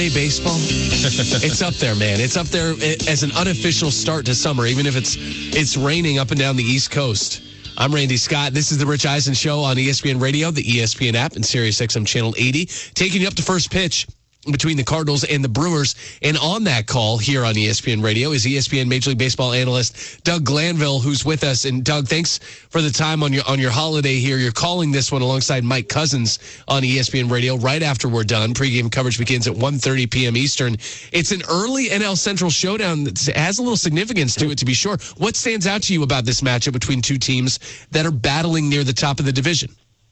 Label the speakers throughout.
Speaker 1: Baseball, it's up there, man. It's up there as an unofficial start to summer, even if it's raining up and down the East Coast. I'm Randy Scott. This is the Rich Eisen Show on ESPN Radio, the ESPN app, and SiriusXM Channel 80, taking you up to first pitch between the Cardinals and the Brewers. And on that call here on ESPN Radio is ESPN Major League Baseball analyst Doug Glanville, who's with us. And Doug, thanks for the time on your holiday here. You're calling this one alongside Mike Cousins on ESPN Radio right after we're done. Pregame coverage begins at 1:30 p.m. Eastern. It's an early NL Central showdown that has a little significance to it, to be sure. What stands out to you about this matchup between two teams that are battling near the top of the division?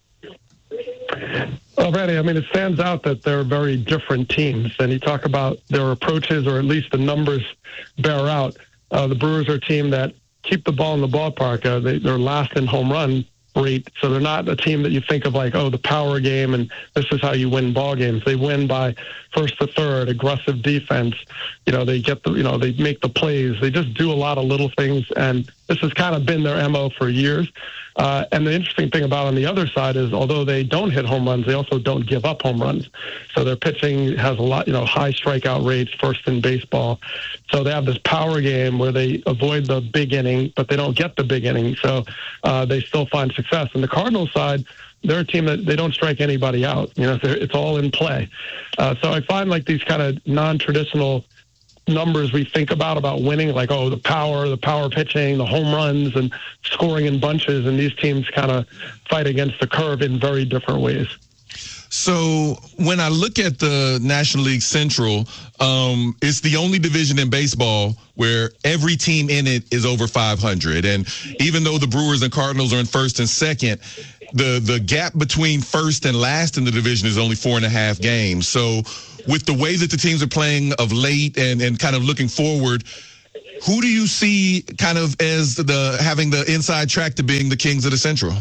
Speaker 2: Well, Randy, it stands out that they're very different teams. And you talk about their approaches, or at least the numbers bear out. The Brewers are a team that keep the ball in the ballpark. They're last in home run rate, so they're not a team that you think of like, the power game, and this is how you win ball games. They win by first to third, aggressive defense. They get they make the plays. They just do a lot of little things, and this has kind of been their MO for years. And the interesting thing about on the other side is, although they don't hit home runs, they also don't give up home runs. So their pitching has a lot, high strikeout rates, first in baseball. So they have this power game where they avoid the big inning, but they don't get the big inning. So they still find success. And the Cardinals side, they're a team that they don't strike anybody out. It's all in play. So I find like these kind of non-traditional numbers we think about winning, like, the power pitching, the home runs, and scoring in bunches, and these teams kind of fight against the curve in very different ways.
Speaker 3: So when I look at the National League Central, it's the only division in baseball where every team in it is over 500. And even though the Brewers and Cardinals are in first and second, the gap between first and last in the division is only 4.5 games. So with the way that the teams are playing of late and kind of looking forward, who do you see kind of as having the inside track to being the Kings of the Central?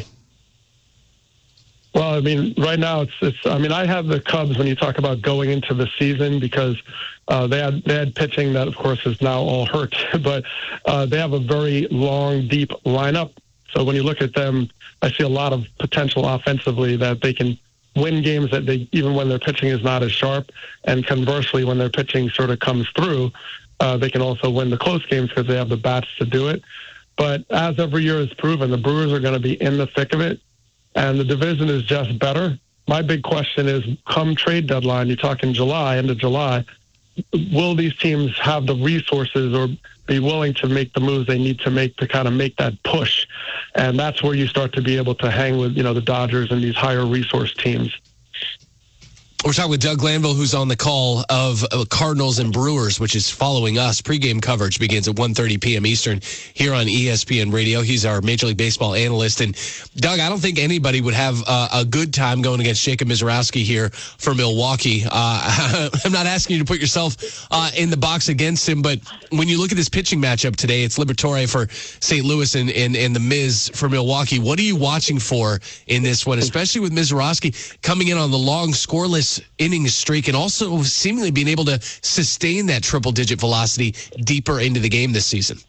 Speaker 2: Well, right now I have the Cubs when you talk about going into the season, because they had pitching that, of course, is now all hurt, but they have a very long, deep lineup. So when you look at them, I see a lot of potential offensively that they can win games that even when their pitching is not as sharp, and conversely, when their pitching sort of comes through, they can also win the close games because they have the bats to do it. But as every year has proven, the Brewers are going to be in the thick of it, and the division is just better. My big question is, come trade deadline, you talk in July, end of July, will these teams have the resources or be willing to make the moves they need to make to kind of make that push? And that's where you start to be able to hang with, the Dodgers and these higher resource teams.
Speaker 1: We're talking with Doug Glanville, who's on the call of Cardinals and Brewers, which is following us. Pregame coverage begins at 1:30 p.m. Eastern here on ESPN Radio. He's our Major League Baseball analyst. And, Doug, I don't think anybody would have a good time going against Jacob Misiorowski here for Milwaukee. I'm not asking you to put yourself in the box against him, but when you look at this pitching matchup today, it's Liberatore for St. Louis and the Miz for Milwaukee. What are you watching for in this one, especially with Misiorowski coming in on the long scoreless innings streak and also seemingly being able to sustain that triple-digit velocity deeper into the game this season?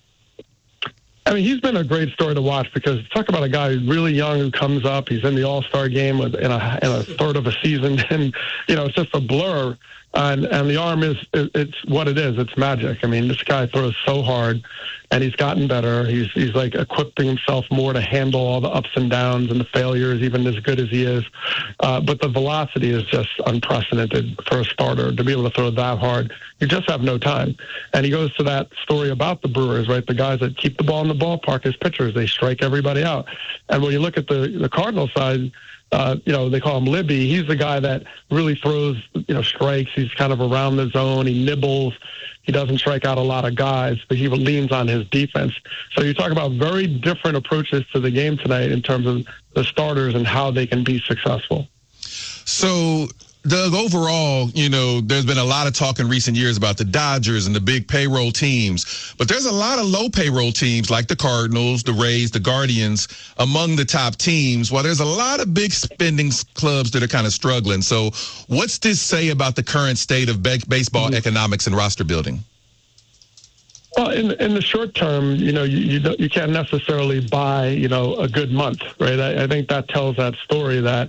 Speaker 2: He's been a great story to watch, because talk about a guy who's really young who comes up. He's in the All-Star game in a third of a season, and it's just a blur. And the arm it's what it is. It's magic. This guy throws so hard, and he's gotten better. He's like equipping himself more to handle all the ups and downs and the failures, even as good as he is. But the velocity is just unprecedented for a starter to be able to throw that hard. You just have no time. And he goes to that story about the Brewers, right? The guys that keep the ball in the ballpark as pitchers, they strike everybody out. And when you look at the Cardinal side, they call him Libby. He's the guy that really throws, strikes. He's kind of around the zone. He nibbles. He doesn't strike out a lot of guys, but he leans on his defense. So you talk about very different approaches to the game tonight in terms of the starters and how they can be successful.
Speaker 3: So, Doug, overall, there's been a lot of talk in recent years about the Dodgers and the big payroll teams, but there's a lot of low payroll teams like the Cardinals, the Rays, the Guardians among the top teams, while there's a lot of big spending clubs that are kind of struggling. So what's this say about the current state of baseball economics and roster building?
Speaker 2: Well, in the short term, you can't necessarily buy, a good month, right? I think that tells that story that,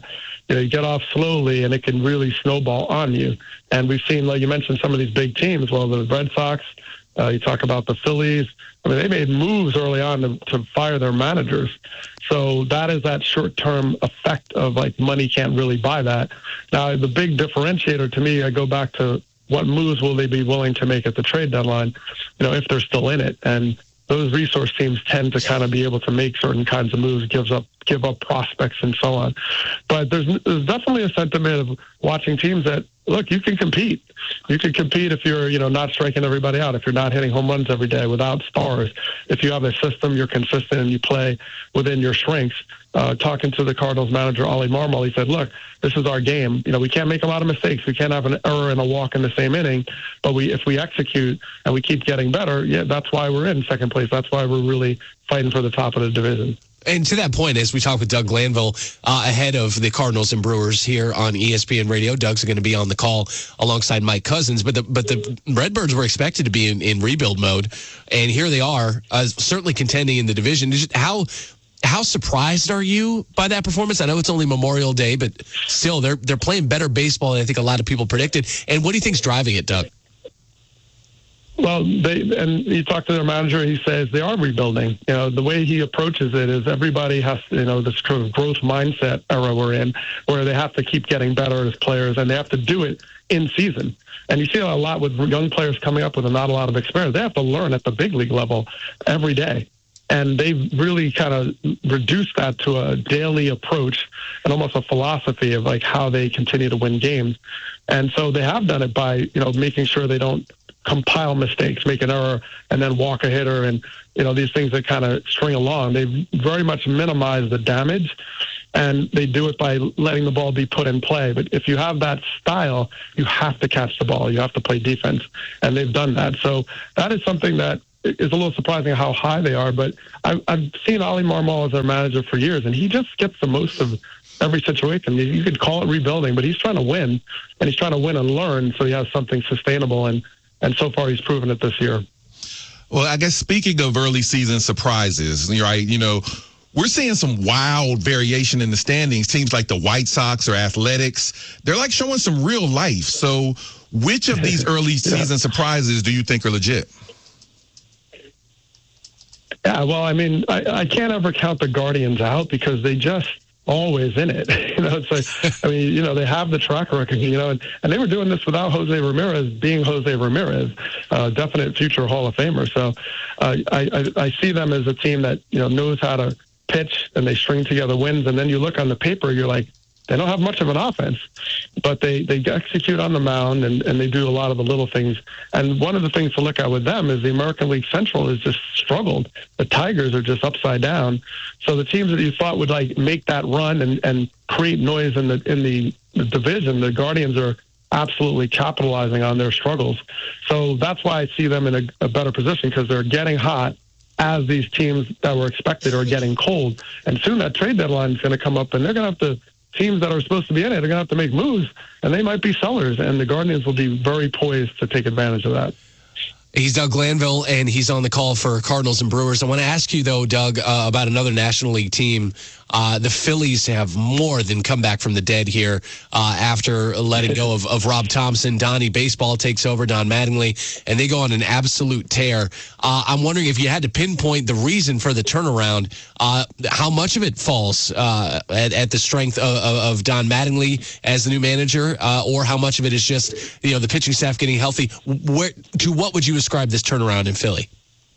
Speaker 2: you get off slowly and it can really snowball on you. And we've seen, like you mentioned, some of these big teams. Well, the Red Sox, you talk about the Phillies. I mean, they made moves early on to fire their managers. So that is that short-term effect of like money can't really buy that. Now, the big differentiator to me, I go back to what moves will they be willing to make at the trade deadline, if they're still in it. And those resource teams tend to kind of be able to make certain kinds of moves, give up prospects and so on. But there's definitely a sentiment of watching teams that, look, you can compete. You can compete if you're, not striking everybody out, if you're not hitting home runs every day without stars. If you have a system, you're consistent and you play within your strengths. Talking to the Cardinals manager, Ollie Marmol, he said, look, this is our game. We can't make a lot of mistakes. We can't have an error and a walk in the same inning. But if we execute and we keep getting better, that's why we're in second place. That's why we're really fighting for the top of the division.
Speaker 1: And to that point, as we talk with Doug Glanville ahead of the Cardinals and Brewers here on ESPN Radio, Doug's going to be on the call alongside Mike Cousins. But the Redbirds were expected to be in rebuild mode, and here they are, certainly contending in the division. How surprised are you by that performance? I know it's only Memorial Day, but still, they're playing better baseball than I think a lot of people predicted. And what do you think's driving it, Doug?
Speaker 2: Well, you talk to their manager, he says they are rebuilding. The way he approaches it is everybody has, this kind of growth mindset era we're in, where they have to keep getting better as players, and they have to do it in season. And you see a lot with young players coming up with not a lot of experience. They have to learn at the big league level every day. And they've really kind of reduced that to a daily approach and almost a philosophy of like how they continue to win games. And so they have done it by, making sure they don't compile mistakes, make an error, and then walk a hitter, and these things that kind of string along. They very much minimize the damage, and they do it by letting the ball be put in play. But if you have that style, you have to catch the ball. You have to play defense, and they've done that. So that is something that is a little surprising how high they are. But I've seen Ollie Marmol as their manager for years, and he just gets the most of every situation. You could call it rebuilding, but he's trying to win, and he's trying to win and learn so he has something sustainable. And so far, he's proven it this year.
Speaker 3: Well, I guess speaking of early season surprises, right, we're seeing some wild variation in the standings. Teams like the White Sox or Athletics, they're like showing some real life. So which of these early season surprises do you think are legit?
Speaker 2: Yeah, well, I mean, I can't ever count the Guardians out because they just always in it. It's like, I mean, they have the track record, and they were doing this without Jose Ramirez being Jose Ramirez, definite future Hall of Famer. So I see them as a team that, knows how to pitch, and they string together wins. And then you look on the paper, you're like, they don't have much of an offense, but they execute on the mound, and they do a lot of the little things. And one of the things to look at with them is the American League Central has just struggled. The Tigers are just upside down. So the teams that you thought would like make that run and create noise in the division, the Guardians are absolutely capitalizing on their struggles. So that's why I see them in a better position, because they're getting hot as these teams that were expected are getting cold. And soon that trade deadline is going to come up, and they're going to have to, teams that are supposed to be in it are going to have to make moves, and they might be sellers, and the Guardians will be very poised to take advantage of that.
Speaker 1: He's Doug Glanville, and he's on the call for Cardinals and Brewers. I want to ask you, though, Doug, about another National League team. The Phillies have more than come back from the dead here after letting go of Rob Thompson. Donnie Baseball takes over, Don Mattingly, and they go on an absolute tear. I'm wondering if you had to pinpoint the reason for the turnaround, how much of it falls at the strength of Don Mattingly as the new manager, or how much of it is just the pitching staff getting healthy. To what would you ascribe this turnaround in Philly?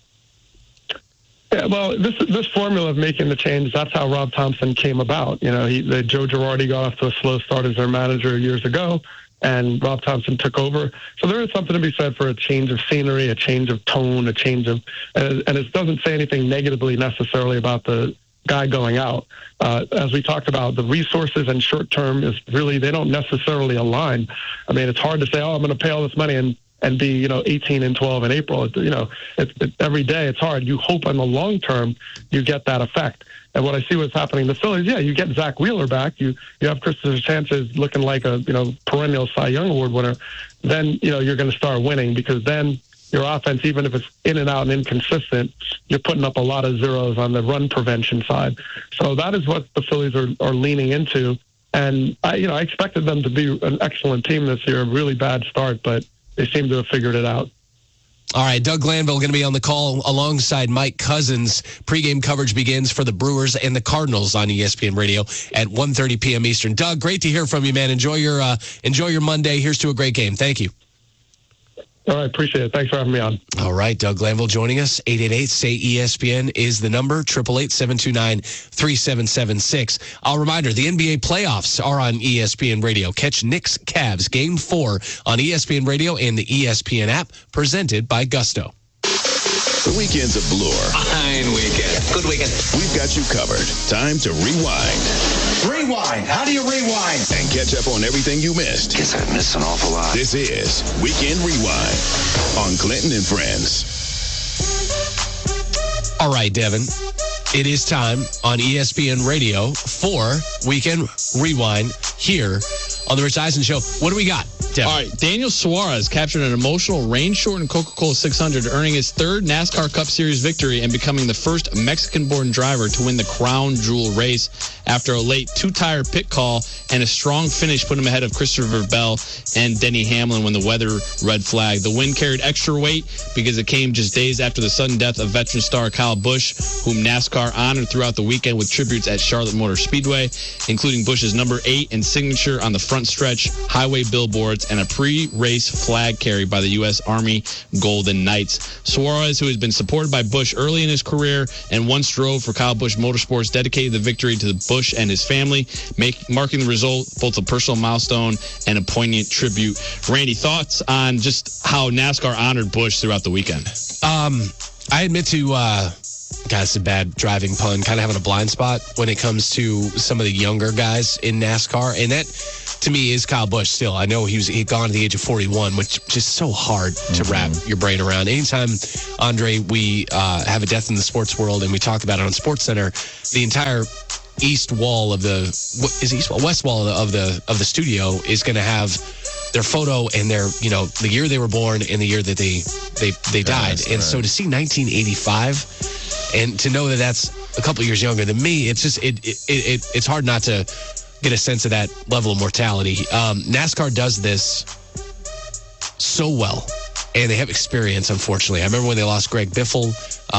Speaker 2: Yeah, well, this formula of making the change, that's how Rob Thompson came about. Joe Girardi got off to a slow start as their manager years ago, and Rob Thompson took over. So there is something to be said for a change of scenery, a change of tone, a change of, and it doesn't say anything negatively necessarily about the guy going out. As we talked about, the resources and short term is really, they don't necessarily align. I mean, it's hard to say, I'm going to pay all this money and be, 18-12 in April. Every day it's hard. You hope on the long term you get that effect. And what I see what's happening in the Phillies, you get Zach Wheeler back. You have Christopher Sanchez looking like a, perennial Cy Young Award winner. Then, you're going to start winning, because then your offense, even if it's in and out and inconsistent, you're putting up a lot of zeros on the run prevention side. So that is what the Phillies are leaning into. And I expected them to be an excellent team this year. A really bad start, but they seem to have figured it out.
Speaker 1: All right, Doug Glanville going to be on the call alongside Mike Cousins. Pre-game coverage begins for the Brewers and the Cardinals on ESPN Radio at 1:30 p.m. Eastern. Doug, great to hear from you, man. Enjoy your Monday. Here's to a great game. Thank you.
Speaker 2: All right, appreciate it. Thanks for having me on.
Speaker 1: All right, Doug Glanville joining us. 888-SAY-ESPN is the number, 888-729-3776. A reminder, the NBA playoffs are on ESPN Radio. Catch Knicks Cavs Game 4 on ESPN Radio and the ESPN app, presented by Gusto.
Speaker 4: The weekend's a blur.
Speaker 5: Fine weekend. Good weekend.
Speaker 4: We've got you covered. Time to rewind.
Speaker 5: Rewind. How do you rewind?
Speaker 4: And catch up on everything you missed.
Speaker 5: Guess I missed an awful lot.
Speaker 4: This is Weekend Rewind on Clinton and Friends.
Speaker 1: All right, Devin. It is time on ESPN Radio for Weekend Rewind here on the Rich Eisen Show. What do we got, Devin?
Speaker 6: All right, Daniel Suarez captured an emotional rain-shortened Coca-Cola 600, earning his third NASCAR Cup Series victory and becoming the first Mexican-born driver to win the Crown Jewel race after a late two-tire pit call and a strong finish put him ahead of Christopher Bell and Denny Hamlin when the weather red flagged. The win carried extra weight because it came just days after the sudden death of veteran star Kyle Busch, whom NASCAR honored throughout the weekend with tributes at Charlotte Motor Speedway, including Busch's number 8 and signature on the front stretch, highway billboards, and a pre-race flag carry by the U.S. Army Golden Knights. Suarez, who has been supported by Busch early in his career and once drove for Kyle Busch Motorsports, dedicated the victory to Busch and his family, marking the result both a personal milestone and a poignant tribute. Randy, thoughts on just how NASCAR honored Busch throughout the weekend?
Speaker 1: I admit to, God, it's a bad driving pun, kind of having a blind spot when it comes to some of the younger guys in NASCAR. And that, to me, is Kyle Busch still. I know he'd gone to the age of 41, which is just so hard to wrap your brain around. Anytime, Andre, we have a death in the sports world and we talk about it on SportsCenter, the entire west wall of the studio is going to have their photo and their, the year they were born and the year that they died. And so to see 1985 and to know that that's a couple years younger than me, it's just it's hard not to get a sense of that level of mortality. NASCAR does this so well, and they have experience, unfortunately. I remember when they lost Greg Biffle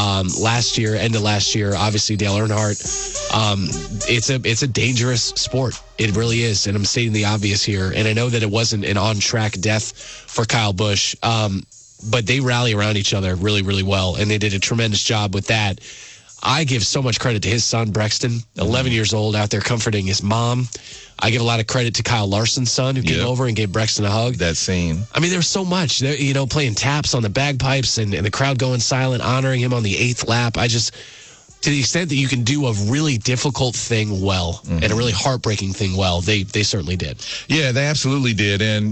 Speaker 1: end of last year, obviously Dale Earnhardt. It's a dangerous sport. It really is, and I'm stating the obvious here. And I know that it wasn't an on-track death for Kyle Busch, but they rally around each other really, really well, and they did a tremendous job with that. I give so much credit to his son, Brexton, 11 years old, out there comforting his mom. I give a lot of credit to Kyle Larson's son, who came over and gave Brexton a hug.
Speaker 3: That scene.
Speaker 1: I mean, there's so much, playing taps on the bagpipes and the crowd going silent, honoring him on the 8th lap. To the extent that you can do a really difficult thing well and a really heartbreaking thing well, they certainly did.
Speaker 3: Yeah, they absolutely did. And,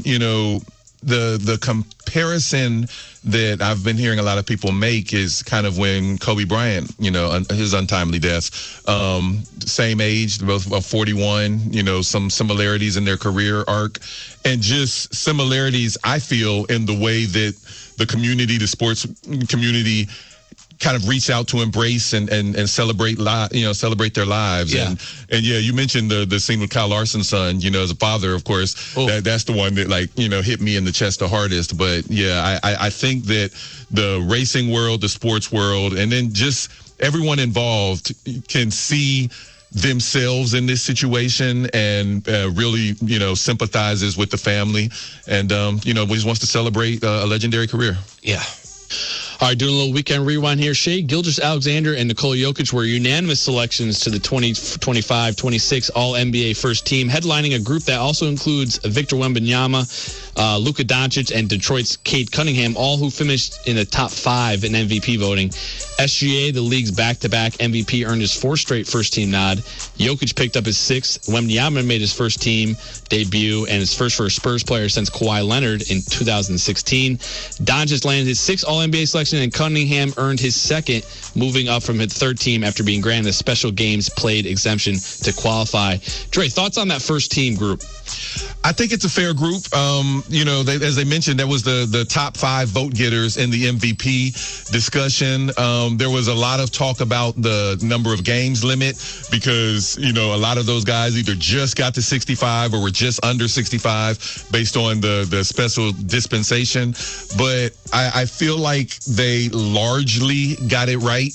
Speaker 3: the comparison that I've been hearing a lot of people make is kind of when Kobe Bryant, his untimely death, same age, both 41, some similarities in their career arc, and just similarities, I feel, in the way that the sports community kind of reach out to embrace and celebrate celebrate their lives.
Speaker 1: Yeah.
Speaker 3: And you mentioned the scene with Kyle Larson's son, as a father, of course, that's the one that hit me in the chest the hardest. But yeah, I think that the racing world, the sports world, and then just everyone involved can see themselves in this situation and really, sympathizes with the family and, just wants to celebrate a legendary career.
Speaker 1: Yeah.
Speaker 6: All right, doing a little weekend rewind here. Shai Gilgeous-Alexander and Nikola Jokic were unanimous selections to the 2025-26 All-NBA First Team, headlining a group that also includes Victor Wembanyama, Luka Doncic, and Detroit's Cade Cunningham, all who finished in the top 5 in MVP voting. SGA, the league's back-to-back MVP, earned his 4th straight first-team nod. Jokic picked up his 6th. Wembanyama made his first-team debut and his first for a Spurs player since Kawhi Leonard in 2016. Doncic landed his 6th All-NBA selection, and Cunningham earned his 2nd, moving up from his 3rd team after being granted a special games played exemption to qualify. Dre, thoughts on that first-team group?
Speaker 3: I think it's a fair group. as they mentioned, that was the top 5 vote getters in the MVP discussion. There was a lot of talk about the number of games limit because, a lot of those guys either just got to 65 or were just under 65 based on the special dispensation. But I feel like they largely got it right.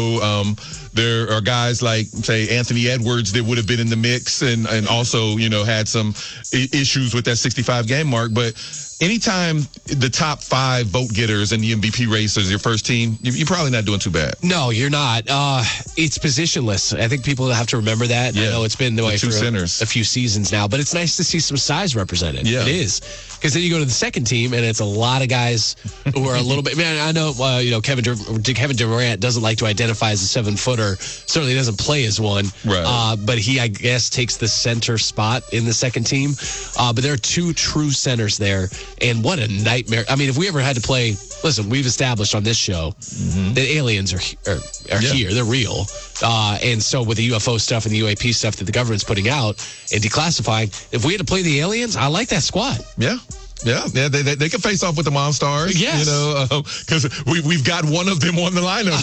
Speaker 3: There are guys like, say, Anthony Edwards that would have been in the mix and also, had some issues with that 65 game mark. But anytime the top 5 vote getters in the MVP race is your first team, you're probably not doing too bad.
Speaker 1: No, you're not. It's positionless. I think people have to remember that.
Speaker 3: Yeah.
Speaker 1: I know it's been the way for
Speaker 3: centers.
Speaker 1: a few seasons now, but it's nice to see some size represented.
Speaker 3: Yeah.
Speaker 1: It is. Because then you go to the second team, and it's a lot of guys who are a little bit. Man, I know, Kevin Durant doesn't like to identify as a 7-footer. Certainly doesn't play as one.
Speaker 3: Right.
Speaker 1: But he, I guess, takes the center spot in the second team. But there are 2 true centers there, and what a nightmare. I mean, if we ever had to play, listen, we've established on this show that aliens are here. They're real. And so with the UFO stuff and the UAP stuff that the government's putting out and declassifying, if we had to play the aliens, I like that squad.
Speaker 3: Yeah. Yeah, they can face off with the Monstars.
Speaker 1: Yes.
Speaker 3: Because we've got one of them on the lineup,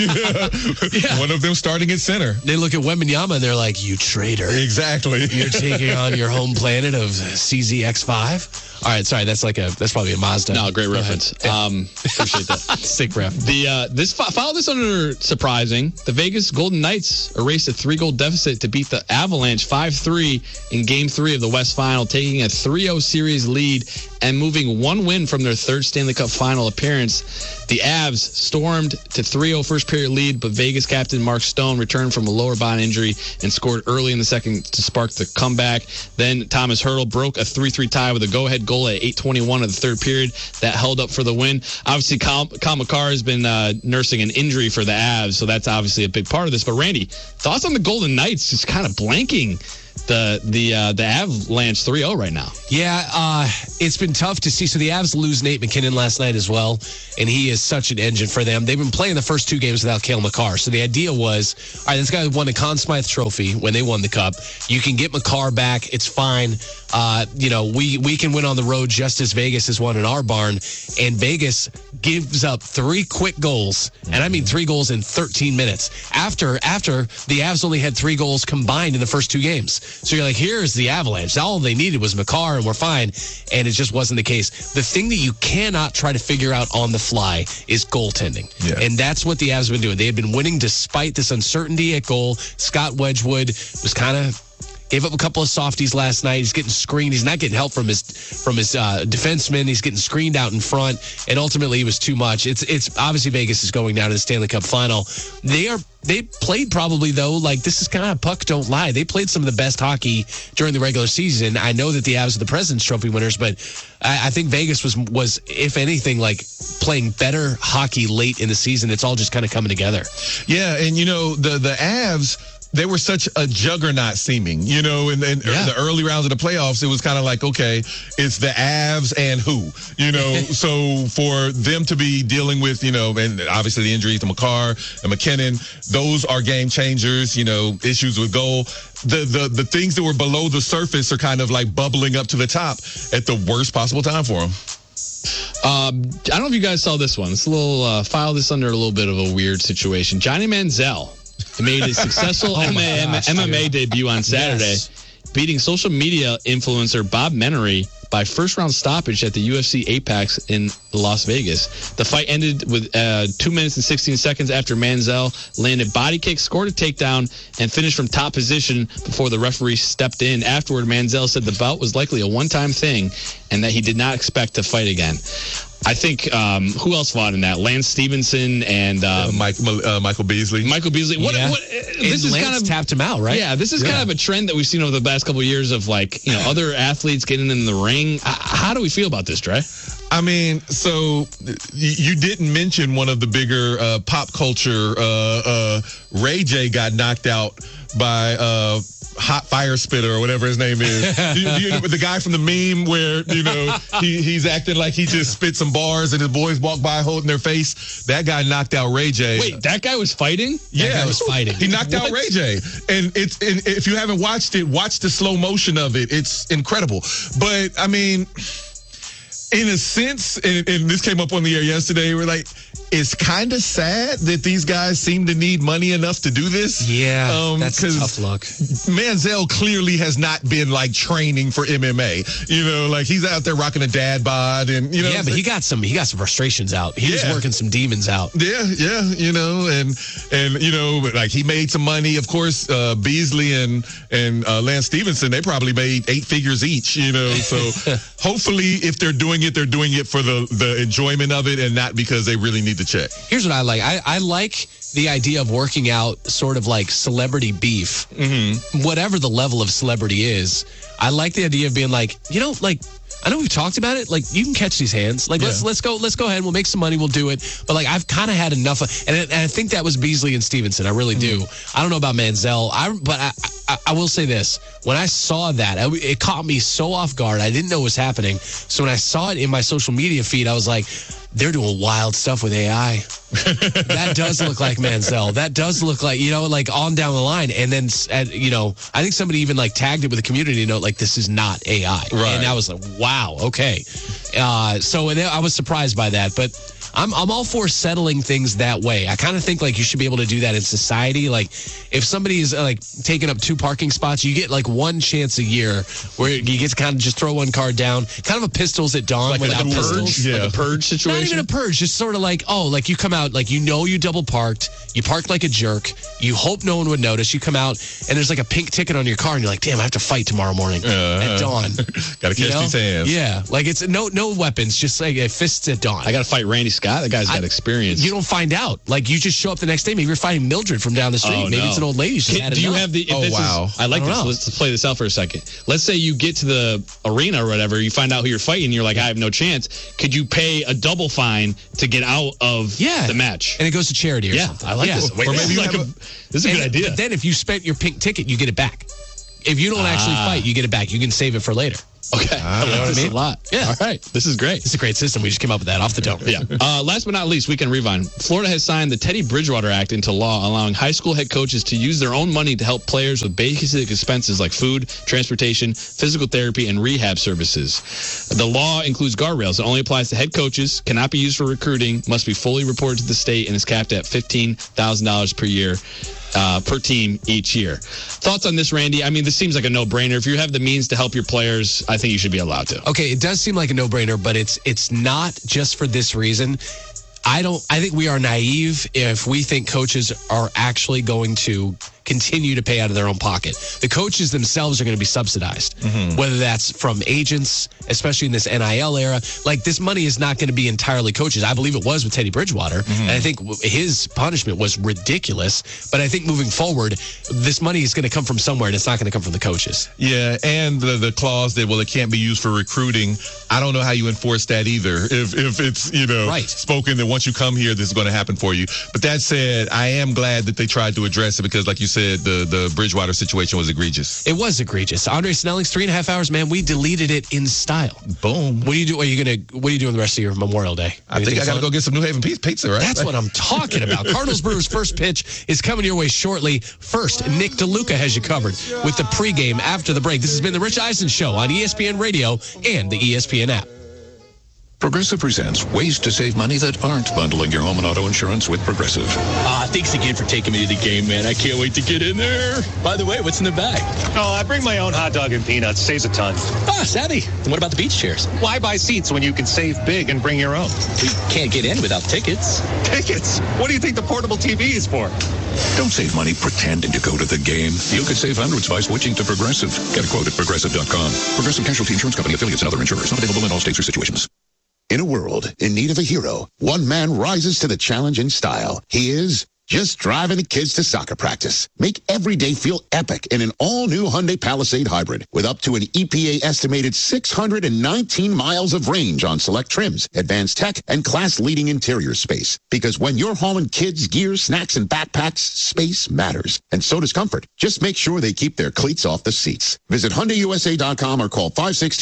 Speaker 3: right?
Speaker 1: Yeah.
Speaker 3: One of them starting at center.
Speaker 1: They look at Wembanyama and they're like, you traitor.
Speaker 3: Exactly.
Speaker 1: You're taking on your home planet of CZX5. All right, sorry, that's probably a Mazda.
Speaker 6: No, great reference. Appreciate that.
Speaker 1: Sick ref.
Speaker 6: Follow this under surprising. The Vegas Golden Knights erased a 3-goal deficit to beat the Avalanche 5-3 in Game 3 of the West Final, taking a 3-0 series lead and moving 1 win from their 3rd Stanley Cup final appearance. The Avs stormed to 3-0 first period lead, but Vegas captain Mark Stone returned from a lower body injury and scored early in the second to spark the comeback. Then Thomas Hertl broke a 3-3 tie with a go-ahead goal at 8:21 of the 3rd period that held up for the win. Obviously, Kyle McCarr has been nursing an injury for the Avs, so that's obviously a big part of this. But Randy, thoughts on the Golden Knights just kind of blanking the Avalanche 3-0 right now?
Speaker 1: Yeah, it's been tough to see. So the Avs lose Nate McKinnon last night as well, and he is such an engine for them. They've been playing the first 2 games without Cale Makar. So the idea was, all right, this guy won the Conn Smythe Trophy when they won the Cup. You can get Makar back. It's fine. We can win on the road just as Vegas has won in our barn. And Vegas gives up 3 quick goals, and I mean 3 goals in 13 minutes. After the Avs only had 3 goals combined in the first 2 games. So you're like, here's the Avalanche. All they needed was Makar, and we're fine. And it just wasn't the case. The thing that you cannot try to figure out on the fly is goaltending. Yeah. And that's what the Avs have been doing. They have been winning despite this uncertainty at goal. Scott Wedgwood was gave up a couple of softies last night. He's getting screened. He's not getting help from his defenseman. He's getting screened out in front, and ultimately it was too much. It's obviously Vegas is going down to the Stanley Cup final. They played probably, though, like this is kind of puck don't lie. They played some of the best hockey during the regular season. I know that the Avs are the President's Trophy winners, but I think Vegas was, if anything, like playing better hockey late in the season. It's all just kind of coming together.
Speaker 3: Yeah, and the Avs, they were such a juggernaut seeming, in the early rounds of the playoffs. It was kind of like, okay, it's the Avs and who, so for them to be dealing with, and obviously the injuries to Makar and McKinnon, those are game changers, issues with goal. The things that were below the surface are kind of like bubbling up to the top at the worst possible time for them.
Speaker 6: I don't know if you guys saw this one. It's a little, file this under a little bit of a weird situation. Johnny Manziel made a successful MMA debut on Saturday, beating social media influencer Bob Menery by first-round stoppage at the UFC Apex in Las Vegas. The fight ended with 2 minutes and 16 seconds after Manziel landed body kicks, scored a takedown, and finished from top position before the referee stepped in. Afterward, Manziel said the bout was likely a one-time thing and that he did not expect to fight again. I think, who else fought in that? Lance Stevenson and
Speaker 3: Michael Beasley.
Speaker 6: Michael Beasley.
Speaker 1: This is kind of tapped him out, right?
Speaker 6: Yeah, this is kind of a trend that we've seen over the past couple of years of other athletes getting in the ring. How do we feel about this, Dre?
Speaker 3: I mean, so you didn't mention one of the bigger pop culture. Ray J got knocked out by Hot Fire Spitter or whatever his name is. The guy from the meme where, he's acting like he just spit some bars and his boys walk by holding their face. That guy knocked out Ray J.
Speaker 6: Wait, that guy was fighting?
Speaker 3: Yeah,
Speaker 1: that guy was fighting.
Speaker 3: He knocked out Ray J. And if you haven't watched it, watch the slow motion of it. It's incredible. But I mean, In a sense, and this came up on the air yesterday, we're like, it's kind of sad that these guys seem to need money enough to do this.
Speaker 1: Yeah, that's a tough look.
Speaker 3: Manziel clearly has not been like training for MMA. Like he's out there rocking a dad bod, and
Speaker 1: Yeah, but he got some frustrations out. He was working some demons out.
Speaker 3: Yeah, and like he made some money. Of course, Beasley and Lance Stevenson, they probably made 8 figures each. So hopefully, if they're doing it for the enjoyment of it and not because they really need the check.
Speaker 1: Here's what I like. I like the idea of working out sort of like celebrity beef, whatever the level of celebrity is. I like the idea of being like, I know we've talked about it. Like, you can catch these hands. Like, let's go ahead. We'll make some money. We'll do it. But like, I've kind of had enough of, and I think that was Beasley and Stevenson. I really do. I don't know about Manziel. But I will say this: when I saw that, it caught me so off guard. I didn't know what was happening. So when I saw it in my social media feed, I was like, they're doing wild stuff with AI. That does look like Manziel. That does look like, like on down the line. And then, I think somebody even like tagged it with a community note, like, this is not AI. Right. And I was like, wow, okay. So I was surprised by that. But I'm all for settling things that way. I kind of think like you should be able to do that in society. Like if somebody is like taking up 2 parking spots, you get like one chance a year where you get to kind of just throw one car down, kind of a pistols at dawn without pistols.
Speaker 6: Like a purge situation.
Speaker 1: Not even a purge, just sort of like, like you come out, like you double parked, you parked like a jerk, you hope no one would notice, you come out and there's like a pink ticket on your car and you're like, damn, I have to fight tomorrow morning at dawn.
Speaker 3: Gotta catch these hands.
Speaker 1: Yeah, like it's no weapons, just like fists at dawn.
Speaker 6: I gotta fight Randy Scott. That guy's got experience.
Speaker 1: You don't find out. Like you just show up the next day. Maybe you're fighting Mildred from down the street. Maybe it's an old lady.
Speaker 6: Do you have the? Wow! I like this. Let's play this out for a second. Let's say you get to the arena or whatever. You find out who you're fighting. You're like, I have no chance. Could you pay a double fine to get out of the match?
Speaker 1: And it goes to charity or something.
Speaker 6: I like this. Wait, this is a good idea.
Speaker 1: But then if you spent your pink ticket, you get it back. If you don't actually fight, you get it back. You can save it for later.
Speaker 6: Okay. I like this a lot. Yeah. All right. This is great.
Speaker 1: It's a great system. We just came up with that off the dome.
Speaker 6: Yeah. Last but not least, Weekend Rewind. Florida has signed the Teddy Bridgewater Act into law, allowing high school head coaches to use their own money to help players with basic expenses like food, transportation, physical therapy, and rehab services. The law includes guardrails. It only applies to head coaches, cannot be used for recruiting, must be fully reported to the state, and is capped at $15,000 per year. Per team each year. Thoughts on this, Randy? I mean, this seems like a no-brainer. If you have the means to help your players, I think you should be allowed to.
Speaker 1: Okay, it does seem like a no-brainer, but it's not just for this reason. I think we are naive if we think coaches are actually going to continue to pay out of their own pocket. The coaches themselves are going to be subsidized, whether that's from agents, especially in this NIL era. Like, this money is not going to be entirely coaches. I believe it was with Teddy Bridgewater, and I think his punishment was ridiculous. But I think moving forward, this money is going to come from somewhere, and it's not going to come from the coaches.
Speaker 3: Yeah, and the clause that, it can't be used for recruiting. I don't know how you enforce that either. If it's, spoken that once you come here, this is going to happen for you. But that said, I am glad that they tried to address it because, like you said, the Bridgewater situation was egregious.
Speaker 1: It was egregious. Andre Snelling's 3.5 hours, man. We deleted it in style.
Speaker 3: Boom.
Speaker 1: What do you do? What are you doing the rest of your Memorial Day?
Speaker 3: I think I got to go get some New Haven pizza, right?
Speaker 1: That's what I'm talking about. Cardinals Brewers first pitch is coming your way shortly. First, Nick DeLuca has you covered with the pregame after the break. This has been the Rich Eisen Show on ESPN Radio and the ESPN app.
Speaker 7: Progressive presents ways to save money that aren't bundling your home and auto insurance with Progressive.
Speaker 8: Thanks again for taking me to the game, man. I can't wait to get in there. By the way, what's in the bag?
Speaker 9: Oh, I bring my own hot dog and peanuts. Saves a ton.
Speaker 8: Savvy. And what about the beach chairs?
Speaker 9: Why buy seats when you can save big and bring your own?
Speaker 8: We can't get in without tickets.
Speaker 9: Tickets? What do you think the portable TV is for?
Speaker 7: Don't save money pretending to go to the game. You could save hundreds by switching to Progressive. Get a quote at Progressive.com. Progressive Casualty Insurance Company, affiliates, and other insurers. Not available in all states or situations.
Speaker 10: In a world in need of a hero, one man rises to the challenge in style. He is just driving the kids to soccer practice. Make every day feel epic in an all-new Hyundai Palisade Hybrid with up to an EPA-estimated 619 miles of range on select trims, advanced tech, and class-leading interior space. Because when you're hauling kids, gear, snacks, and backpacks, space matters. And so does comfort. Just make sure they keep their cleats off the seats. Visit HyundaiUSA.com or call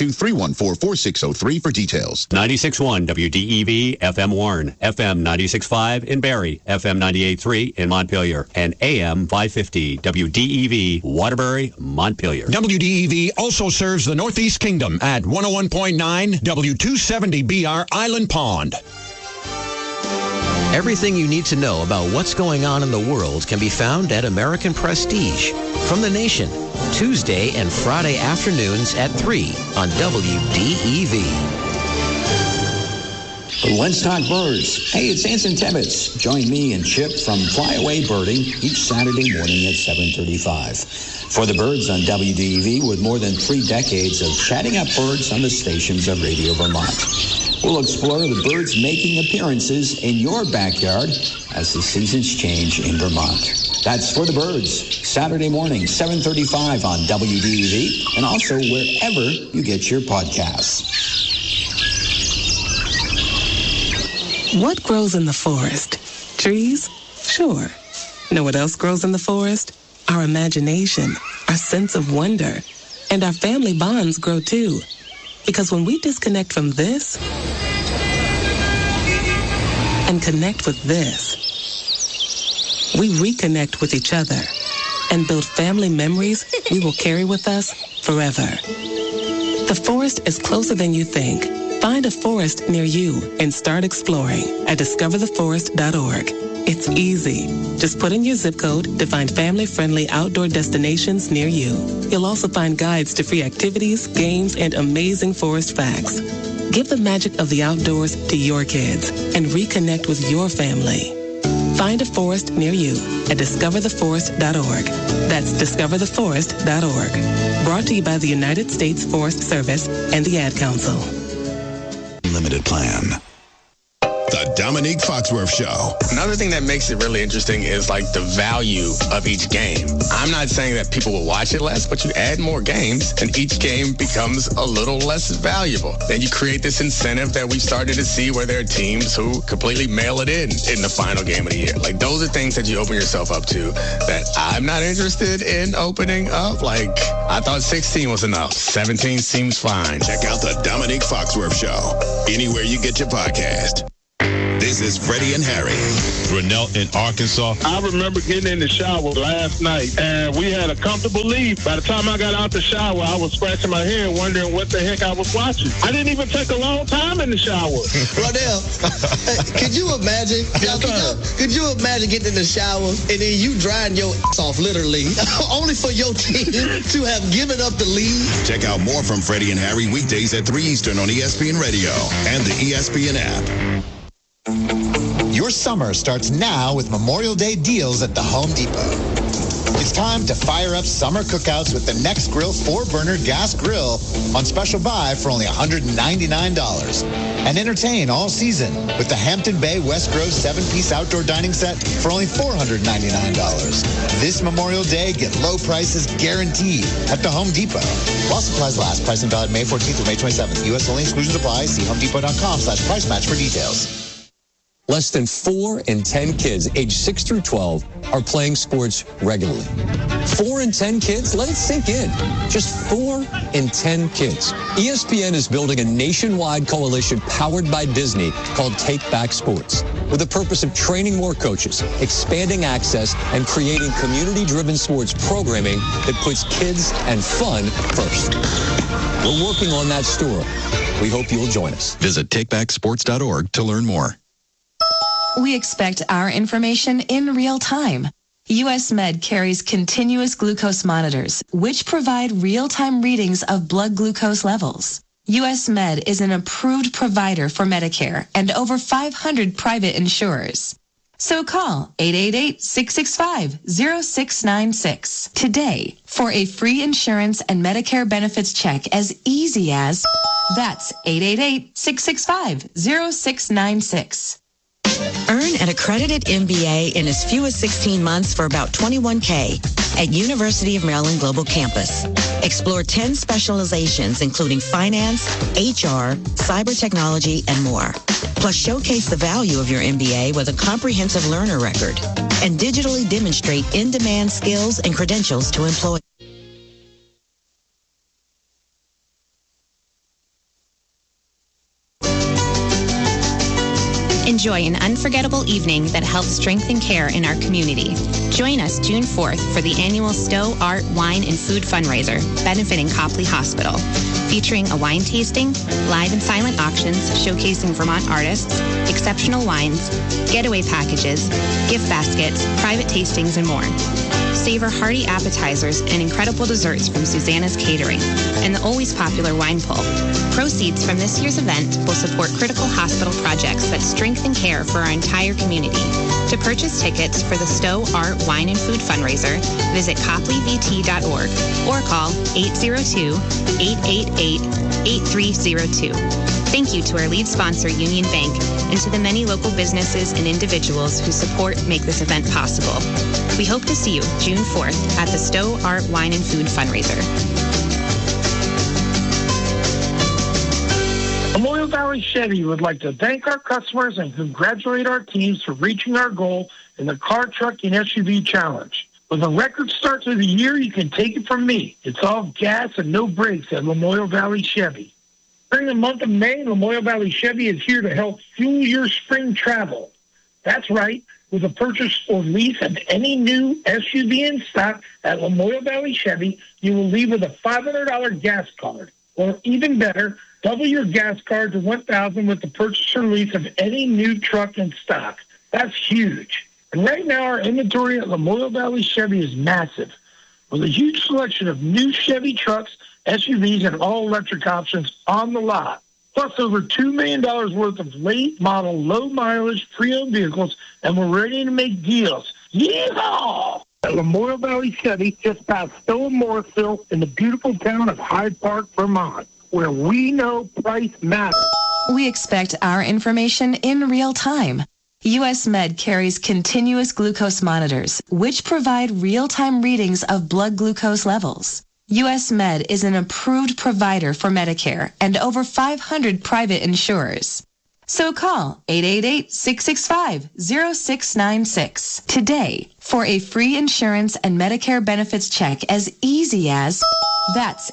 Speaker 10: 562-314-4603 for details.
Speaker 11: 96.1 WDEV FM Warren, FM 96.5 in Barrie, FM 98.3 93 in Montpelier and AM 550 WDEV Waterbury, Montpelier.
Speaker 12: WDEV also serves the Northeast Kingdom at 101.9 W270BR Island Pond.
Speaker 13: Everything you need to know about what's going on in the world can be found at American Prestige. From the Nation, Tuesday and Friday afternoons at 3 on WDEV.
Speaker 14: Let's talk birds. Hey, it's Anson Tebbets. Join me and Chip from Flyaway Birding each Saturday morning at 7:35. For the birds on WDEV, with more than 3 decades of chatting up birds on the stations of Radio Vermont. We'll explore the birds making appearances in your backyard as the seasons change in Vermont. That's For the Birds, Saturday morning, 7:35 on WDEV, and also wherever you get your podcasts.
Speaker 15: What grows in the forest? Trees? Sure. Know what else grows in the forest? Our imagination, our sense of wonder, and our family bonds grow too. Because when we disconnect from this and connect with this, we reconnect with each other and build family memories we will carry with us forever. The forest is closer than you think. Find a forest near you and start exploring at discovertheforest.org. It's easy. Just put in your zip code to find family-friendly outdoor destinations near you. You'll also find guides to free activities, games, and amazing forest facts. Give the magic of the outdoors to your kids and reconnect with your family. Find a forest near you at discovertheforest.org. That's discovertheforest.org. Brought to you by the United States Forest Service and the Ad Council.
Speaker 16: Limited plan. The Dominique Foxworth Show.
Speaker 17: Another thing that makes it really interesting is like the value of each game. I'm not saying that people will watch it less, but you add more games and each game becomes a little less valuable. Then you create this incentive that we've started to see where there are teams who completely mail it in the final game of the year. Like those are things that you open yourself up to that I'm not interested in opening up. Like I thought 16 was enough. 17 seems fine.
Speaker 16: Check out the Dominique Foxworth Show anywhere you get your podcast. This is Freddie and Harry.
Speaker 18: Grinnell in Arkansas.
Speaker 19: I remember getting in the shower last night, and we had a comfortable lead. By the time I got out the shower, I was scratching my head wondering what the heck I was watching. I didn't even take a long time in the shower.
Speaker 20: Rodell, could you imagine? Could you imagine getting in the shower and then you drying your ass off, literally, only for your team to have given up the lead?
Speaker 16: Check out more from Freddie and Harry weekdays at 3 Eastern on ESPN Radio and the ESPN app.
Speaker 21: Your summer starts now with Memorial Day deals at the Home Depot. It's time to fire up summer cookouts with the Next Grill 4-burner gas grill on special buy for only $199. And entertain all season with the Hampton Bay West Grove 7-piece outdoor dining set for only $499. This Memorial Day, get low prices guaranteed at the Home Depot. While supplies last, pricing valid May 14th through May 27th. U.S. only, exclusions apply. See homedepot.com/price match for details.
Speaker 22: Less than 4 in 10 kids aged 6 through 12 are playing sports regularly. 4 in 10 kids? Let it sink in. Just 4 in 10 kids. ESPN is building a nationwide coalition powered by Disney called Take Back Sports, with the purpose of training more coaches, expanding access, and creating community-driven sports programming that puts kids and fun first. We're working on that story. We hope you'll join us.
Speaker 23: Visit takebacksports.org to learn more.
Speaker 24: We expect our information in real time. US Med carries continuous glucose monitors, which provide real-time readings of blood glucose levels. US Med is an approved provider for Medicare and over 500 private insurers. So call 888-665-0696 today for a free insurance and Medicare benefits check as easy as, that's 888-665-0696.
Speaker 25: Earn an accredited MBA in as few as 16 months for about $21K at University of Maryland Global Campus. Explore 10 specializations, including finance, HR, cyber technology, and more. Plus, showcase the value of your MBA with a comprehensive learner record and digitally demonstrate in-demand skills and credentials to employers.
Speaker 2: Enjoy an unforgettable evening that helps strengthen care in our community. Join us June 4th for the annual Stowe Art, Wine, and Food fundraiser benefiting Copley Hospital, featuring a wine tasting, live and silent auctions showcasing Vermont artists, exceptional wines, getaway packages, gift baskets, private tastings, and more. Savor hearty appetizers and incredible desserts from Susanna's Catering and the always popular wine pull. Proceeds from this year's event will support critical hospital projects that strengthen care for our entire community. To purchase tickets for the Stowe Art, Wine, and Food fundraiser, visit copleyvt.org or call 802-888-8302. Thank you to our lead sponsor, Union Bank, and to the many local businesses and individuals whose support make this event possible. We hope to see you June 4th at the Stowe Art, Wine, and Food fundraiser.
Speaker 3: Memorial Valley Chevy would like to thank our customers and congratulate our teams for reaching our goal in the Car, Truck, and SUV Challenge. With a record start to the year, you can take it from me. It's all gas and no brakes at Memorial Valley Chevy. During the month of May, Memorial Valley Chevy is here to help fuel your spring travel. That's right. With a purchase or lease of any new SUV in stock at Memorial Valley Chevy, you will leave with a $500 gas card. Or even better, double your gas card to $1,000 with the purchase or lease of any new truck in stock. That's huge. And right now, our inventory at Memorial Valley Chevy is massive, with a huge selection of new Chevy trucks, SUVs, and all-electric options on the lot. Plus over $2 million worth of late model, low mileage, pre-owned vehicles, and we're ready to make deals. Yeehaw! At Memorial Valley Chevy, just past Stowe and Morrisville in the beautiful town of Hyde Park, Vermont, where we know price matters.
Speaker 24: We expect our information in real time. U.S. Med carries continuous glucose monitors, which provide real-time readings of blood glucose levels. U.S. Med is an approved provider for Medicare and over 500 private insurers. So call 888-665-0696 today for a free insurance and Medicare benefits check as easy as, that's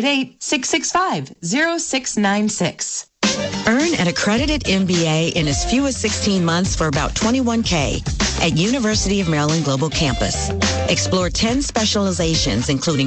Speaker 24: 888-665-0696.
Speaker 25: Earn an accredited MBA in as few as 16 months for about $21K at University of Maryland Global Campus. Explore 10 specializations, including